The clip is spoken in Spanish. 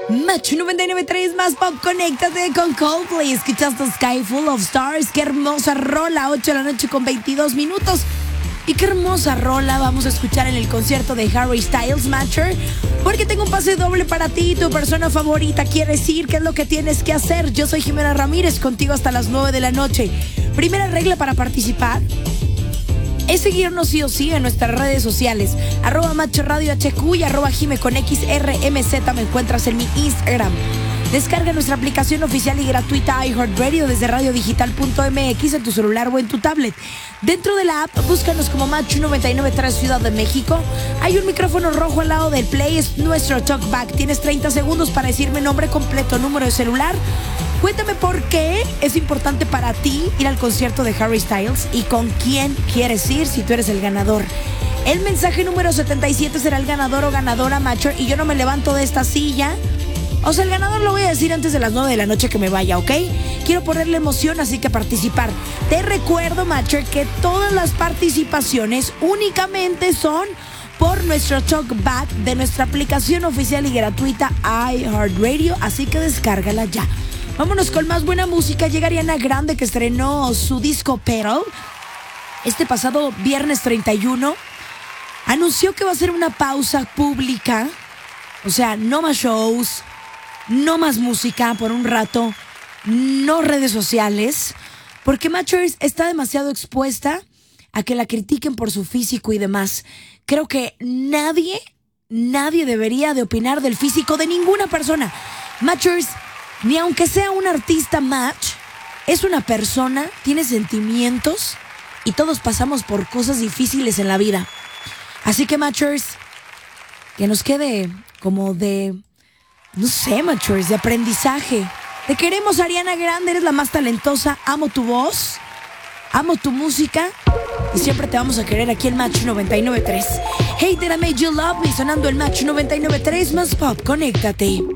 Match 99.3 más pop, conéctate con Coldplay. Escuchaste Sky Full of Stars. Qué hermosa rola, 8 de la noche con 22 minutos. Y qué hermosa rola vamos a escuchar en el concierto de Harry Styles, Matcher. Porque tengo un pase doble para ti, tu persona favorita. ¿Quieres ir? ¿Qué es lo que tienes que hacer? Yo soy Jimena Ramírez, contigo hasta las 9 de la noche. Primera regla para participar es seguirnos sí o sí en nuestras redes sociales. @MatchRadioHQ y @Jime con XRMZ. Me encuentras en mi Instagram. Descarga nuestra aplicación oficial y gratuita iHeartRadio desde radiodigital.mx en tu celular o en tu tablet. Dentro de la app, búscanos como Match 99.3 Ciudad de México. Hay un micrófono rojo al lado del play, es nuestro talkback. Tienes 30 segundos para decirme nombre completo, número de celular. Cuéntame por qué es importante para ti ir al concierto de Harry Styles y con quién quieres ir si tú eres el ganador. El mensaje número 77 será el ganador o ganadora, Matcher, y yo no me levanto de esta silla. O sea, el ganador lo voy a decir antes de las 9 de la noche que me vaya, ¿ok? Quiero ponerle emoción, así que participar. Te recuerdo, Matcher, que todas las participaciones únicamente son por nuestro talkback de nuestra aplicación oficial y gratuita iHeartRadio, así que descárgala ya. Vámonos con más buena música. Llega Ariana Grande, que estrenó su disco Pearl este pasado viernes 31. Anunció que va a hacer una pausa pública. O sea, no más shows, no más música por un rato, no redes sociales, porque Matchers está demasiado expuesta a que la critiquen por su físico y demás. Creo que nadie debería de opinar del físico de ninguna persona. Matchers, ni aunque sea un artista match, es una persona, tiene sentimientos y todos pasamos por cosas difíciles en la vida. Así que, Matchers, que nos quede como de, no sé, Matchers, de aprendizaje. Te queremos, Ariana Grande, eres la más talentosa, amo tu voz, amo tu música y siempre te vamos a querer aquí en Match 99.3. Hey, Did I Made You Love Me, sonando el Match 99.3 más pop, conéctate.